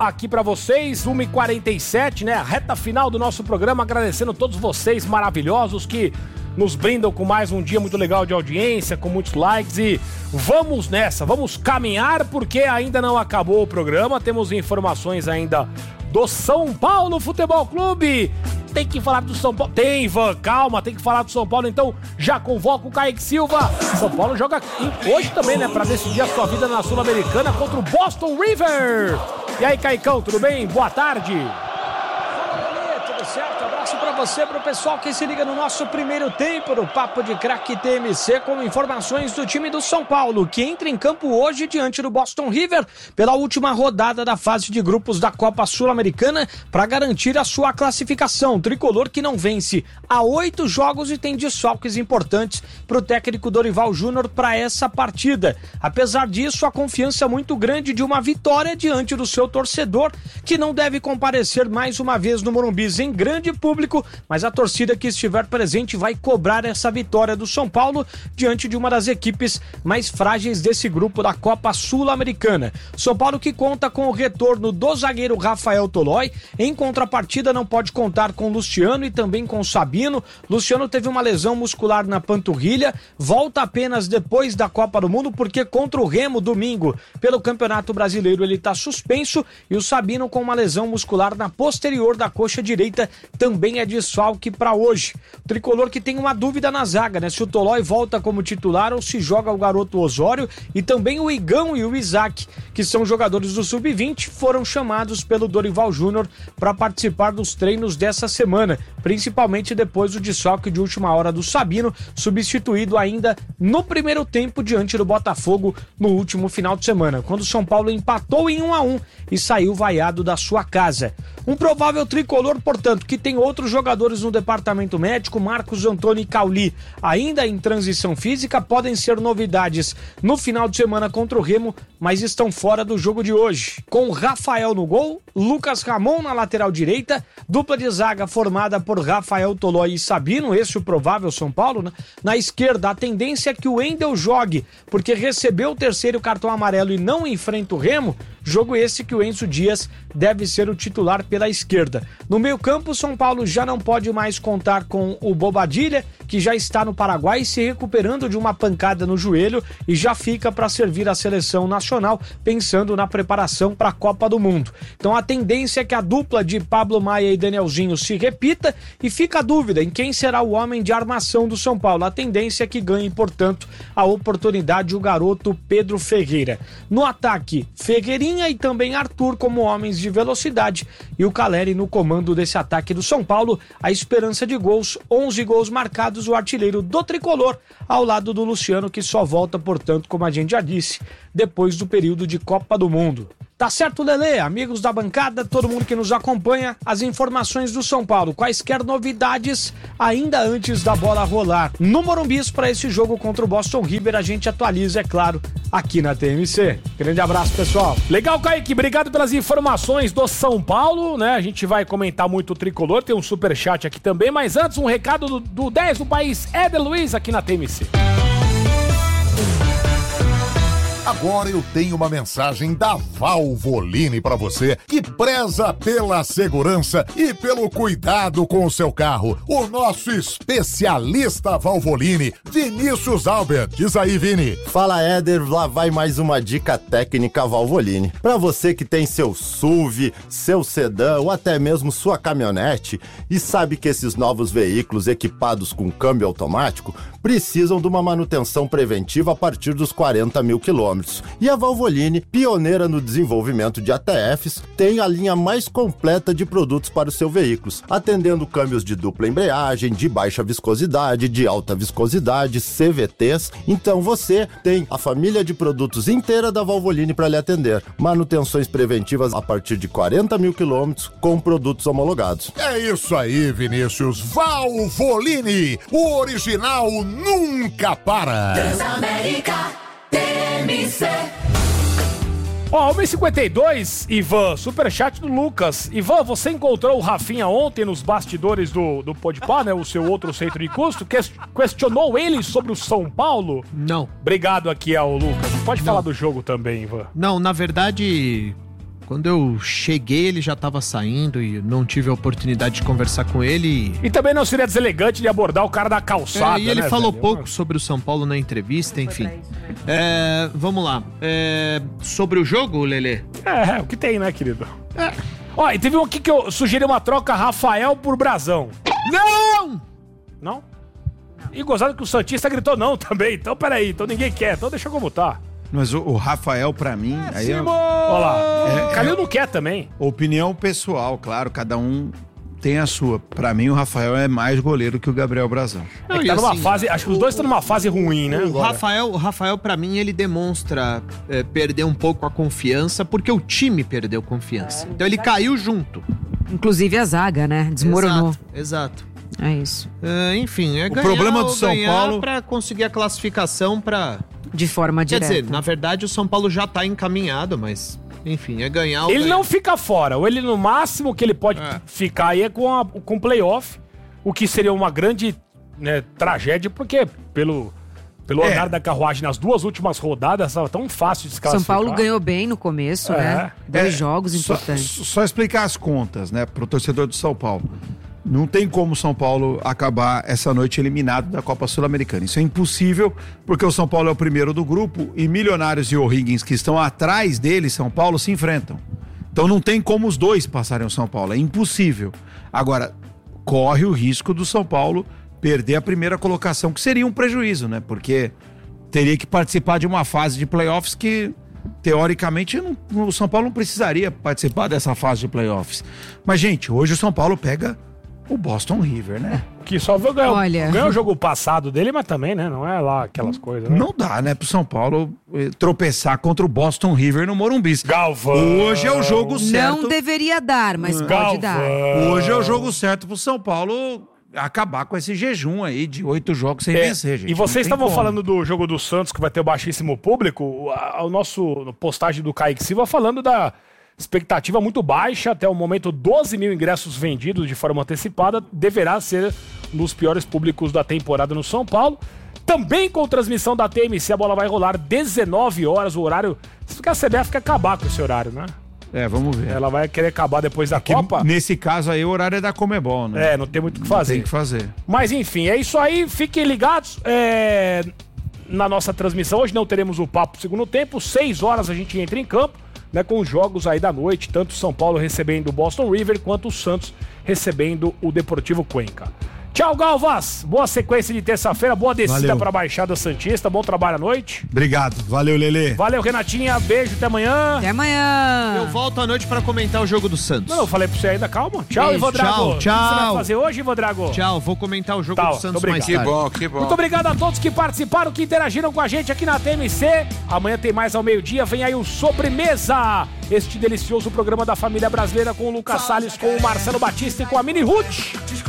aqui pra vocês, 1h47, né? A reta final do nosso programa, agradecendo a todos vocês maravilhosos que nos brindam com mais um dia muito legal de audiência, com muitos likes, e vamos nessa, vamos caminhar porque ainda não acabou o programa, temos informações ainda do São Paulo Futebol Clube. Tem que falar do São Paulo. Tem, Ivan, calma, tem que falar do São Paulo, então já convoca o Kaique Silva. São Paulo joga hoje também, né, pra decidir a sua vida na Sul-Americana contra o Boston River. E aí, Caicão, tudo bem? Boa tarde. Tudo certo? Abraço pra você, pro pessoal que se liga no nosso primeiro tempo do Papo de Craque TMC, com informações do time do São Paulo, que entra em campo hoje diante do Boston River pela última rodada da fase de grupos da Copa Sul-Americana para garantir a sua classificação. O tricolor que não vence há 8 jogos e tem desfalques importantes pro técnico Dorival Júnior para essa partida. Apesar disso, a confiança muito grande de uma vitória diante do seu torcedor, que não deve comparecer mais uma vez no Morumbi em grande público, mas a torcida que estiver presente vai cobrar essa vitória do São Paulo diante de uma das equipes mais frágeis desse grupo da Copa Sul-Americana. São Paulo que conta com o retorno do zagueiro Rafael Tolói, em contrapartida não pode contar com Luciano e também com Sabino. Luciano teve uma lesão muscular na panturrilha, volta apenas depois da Copa do Mundo, porque contra o Remo domingo pelo Campeonato Brasileiro ele está suspenso, e o Sabino com uma lesão muscular na posterior da coxa direita também é desfalque para hoje. O tricolor que tem uma dúvida na zaga, né? Se o Tolói volta como titular ou se joga o garoto Osório, e também o Igão e o Isaac, que são jogadores do Sub-20, foram chamados pelo Dorival Júnior para participar dos treinos dessa semana, principalmente depois do desfalque de última hora do Sabino, substituído ainda no primeiro tempo diante do Botafogo no último final de semana, quando o São Paulo empatou em 1-1 e saiu vaiado da sua casa. Um provável tricolor, portanto, que tem outros jogadores no departamento médico, Marcos Antônio e Cauli, ainda em transição física, podem ser novidades no final de semana contra o Remo, mas estão fora do jogo de hoje. Com Rafael no gol, Lucas Ramon na lateral direita, dupla de zaga formada por Rafael Tolói e Sabino, esse o provável São Paulo, né? Na esquerda, a tendência é que o Wendel jogue, porque recebeu o terceiro cartão amarelo e não enfrenta o Remo, jogo esse que o Enzo Dias deve ser o titular pela esquerda. No meio-campo, São Paulo já não pode mais contar com o Bobadilla, que já está no Paraguai se recuperando de uma pancada no joelho e já fica para servir a seleção nacional, pensando na preparação para a Copa do Mundo. Então a tendência é que a dupla de Pablo Maia e Danielzinho se repita, e fica a dúvida em quem será o homem de armação do São Paulo. A tendência é que ganhe, portanto, a oportunidade o garoto Pedro Ferreira. No ataque, Ferreirinha e também Arthur como homens de velocidade, e o Caleri no comando desse ataque do São Paulo. A esperança de gols, 11 gols marcados, o artilheiro do tricolor, ao lado do Luciano, que só volta, portanto, como a gente já disse, depois do período de Copa do Mundo. Tá certo, Lelê? Amigos da bancada, todo mundo que nos acompanha, as informações do São Paulo, quaisquer novidades ainda antes da bola rolar no Morumbi para esse jogo contra o Boston River, a gente atualiza, é claro, aqui na TMC. Grande abraço, pessoal. Legal, Kaique, obrigado pelas informações do São Paulo, né? A gente vai comentar muito o tricolor, tem um superchat aqui também, mas antes um recado do 10 do país, Éder Luiz, aqui na TMC. Agora eu tenho uma mensagem da Valvoline para você que preza pela segurança e pelo cuidado com o seu carro. O nosso especialista Valvoline, Vinícius Albert. Diz aí, Vini. Fala, Éder, lá vai mais uma dica técnica Valvoline. Para você que tem seu SUV, seu sedã ou até mesmo sua caminhonete e sabe que esses novos veículos equipados com câmbio automático precisam de uma manutenção preventiva a partir dos 40 mil quilômetros. E a Valvoline, pioneira no desenvolvimento de ATFs, tem a linha mais completa de produtos para os seus veículos, atendendo câmbios de dupla embreagem, de baixa viscosidade, de alta viscosidade, CVTs. Então você tem a família de produtos inteira da Valvoline para lhe atender. Manutenções preventivas a partir de 40 mil quilômetros com produtos homologados. É isso aí, Vinícius. Valvoline, o original nunca para. Transamérica TMC. Ó, 1h52, Ivan, superchat do Lucas. Ivan, você encontrou o Rafinha ontem nos bastidores do Podpah, né? O seu outro centro de custo. Questionou ele sobre o São Paulo? Não. Obrigado aqui ao Lucas. Pode falar do jogo também, Ivan. Não, na verdade, Quando eu cheguei, ele já tava saindo e não tive a oportunidade de conversar com ele. E também não seria deselegante de abordar o cara da calçada, E ele né, falou velho? pouco sobre o São Paulo na entrevista, enfim. Vamos lá. Sobre o jogo, Lelê? O que tem, né, querido? Ó, e teve um aqui que eu sugeri uma troca Rafael por Brazão. Não! Não? E gozado que o Santista gritou não também. Então, peraí. Então ninguém quer. Então deixa como tá. Mas o Rafael, pra mim, aí Olha lá. Calil não quer também. Opinião pessoal, claro, cada um tem a sua. Pra mim, o Rafael é mais goleiro que o Gabriel Brazão. É que tá numa fase. Acho que os dois estão numa fase ruim, né? O Rafael, pra mim, ele demonstra perder um pouco a confiança, porque o time perdeu confiança. Então ele caiu junto. Inclusive a zaga, né? Desmoronou. Exato. É isso. Enfim, O problema do São Paulo pra conseguir a classificação pra... De forma Quer direta. dizer, na verdade, o São Paulo já tá encaminhado, mas... Enfim, é ganhar ou Ele ganhar. não fica fora. Ou ele, no máximo que ele pode ficar aí é com playoff. O que seria uma grande, né, tragédia, porque pelo andar da carruagem nas duas últimas rodadas, estava tão fácil de São desclassificar. Paulo ganhou bem no começo, né? 2 jogos importantes. Só explicar as contas, né, pro torcedor do São Paulo. Não tem como o São Paulo acabar essa noite eliminado da Copa Sul-Americana. Isso é impossível, porque o São Paulo é o primeiro do grupo e Milionários e O'Higgins, que estão atrás dele, São Paulo, se enfrentam. Então não tem como os dois passarem o São Paulo, é impossível. Agora, corre o risco do São Paulo perder a primeira colocação, que seria um prejuízo, né? Porque teria que participar de uma fase de playoffs que... Teoricamente, o São Paulo não precisaria participar dessa fase de playoffs. Mas, gente, hoje o São Paulo pega o Boston River, né? Que só ganhou Olha. o jogo passado dele, mas também, né? Não é lá aquelas coisas, né? Não dá, né, pro São Paulo tropeçar contra o Boston River no Morumbi. Galvão! Hoje é o jogo certo. Não deveria dar, mas pode dar. Hoje é o jogo certo pro São Paulo acabar com esse jejum aí de 8 jogos sem vencer, gente. E vocês Não tem estavam como. falando do jogo do Santos, que vai ter o baixíssimo público. O nosso postagem do Kaique Silva falando da expectativa muito baixa. Até o momento, 12 mil ingressos vendidos de forma antecipada. Deverá ser um dos piores públicos da temporada no São Paulo. Também com transmissão da TMC, a bola vai rolar 19 horas, o horário... Se a CBF quer acabar com esse horário, né? Vamos ver. Ela vai querer acabar depois da Copa. Nesse caso aí, o horário é da Comebol, né? Não tem muito o que fazer. Tem que fazer. Mas enfim, é isso aí. Fiquem ligados na nossa transmissão. Hoje não teremos o papo do segundo tempo. 6 horas a gente entra em campo, né, com os jogos aí da noite. Tanto o São Paulo recebendo o Boston River, quanto o Santos recebendo o Deportivo Cuenca. Tchau, Galvas. Boa sequência de terça-feira. Boa descida para a Baixada Santista. Bom trabalho à noite. Obrigado. Valeu, Lelê. Valeu, Renatinha. Beijo. Até amanhã. Até amanhã. Eu volto à noite pra comentar o jogo do Santos. Não, eu falei pra você ainda. Calma. Tchau, Beijo, Ivan Drago. tchau, O que você vai tchau. fazer hoje, Ivan Drago? Tchau, vou comentar o jogo Tá, do Santos obrigado. mais tarde. Que bom. Muito obrigado a todos que participaram, que interagiram com a gente aqui na TMC. Amanhã tem mais ao meio-dia. Vem aí o Sobremesa. Este delicioso programa da família brasileira com o Lucas Salles, com o Marcelo Batista e com a Mini Ruth.